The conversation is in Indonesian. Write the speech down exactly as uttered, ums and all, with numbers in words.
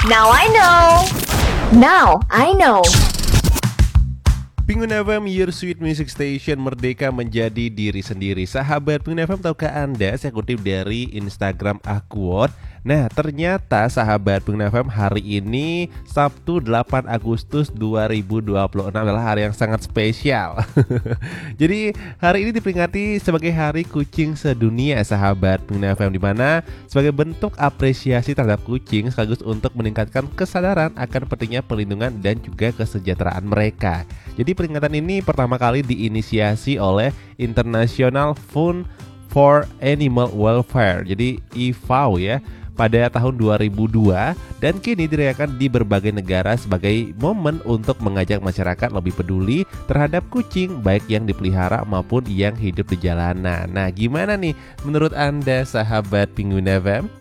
Now I know. Now I know. Pengguna F M, your sweet music station, merdeka menjadi diri sendiri. Sahabat Pengguna F M, tahukah Anda, saya kutip dari Instagram Aquod. Nah, ternyata sahabat Pengguna F M, hari ini Sabtu delapan Agustus dua ribu dua puluh enam adalah hari yang sangat spesial. Jadi hari ini diperingati sebagai Hari Kucing Sedunia, sahabat Pengguna F M, di mana sebagai bentuk apresiasi terhadap kucing sekaligus untuk meningkatkan kesadaran akan pentingnya perlindungan dan juga kesejahteraan mereka. Jadi peringatan ini pertama kali diinisiasi oleh International Fund for Animal Welfare, jadi I F A W ya, pada tahun dua ribu dua, dan kini dirayakan di berbagai negara sebagai momen untuk mengajak masyarakat lebih peduli terhadap kucing, baik yang dipelihara maupun yang hidup di jalanan. Nah, gimana nih menurut Anda, sahabat Pengguna F M?